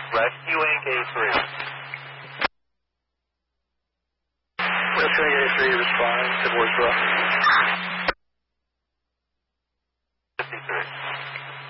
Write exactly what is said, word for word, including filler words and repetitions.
Rescue Inc A three. Rescue Inc A three responding to Boysboro.